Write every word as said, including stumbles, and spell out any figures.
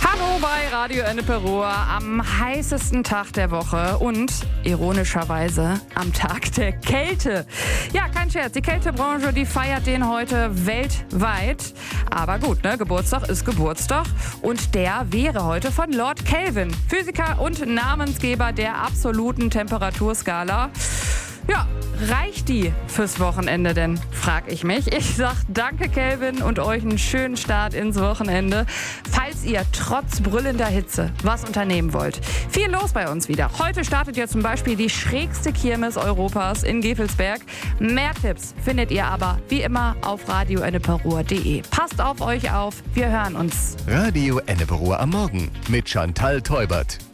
Hallo bei Radio Enneperoa am heißesten Tag der Woche und ironischerweise am Tag der Kälte. Ja, kein Scherz, die Kältebranche, die feiert den heute weltweit. Aber gut, ne, Geburtstag ist Geburtstag und der wäre heute von Lord Kelvin, Physiker und Namensgeber der absoluten Temperaturskala. Ja, reicht die fürs Wochenende denn, frag ich mich. Ich sag danke, Kelvin, und euch einen schönen Start ins Wochenende. Falls ihr trotz brüllender Hitze was unternehmen wollt, viel los bei uns wieder. Heute startet ja zum Beispiel die schrägste Kirmes Europas in Gevelsberg. Mehr Tipps findet ihr aber wie immer auf radio enneperoa punkt de. Passt auf euch auf, wir hören uns. Radio Enneperoa am Morgen mit Chantal Teubert.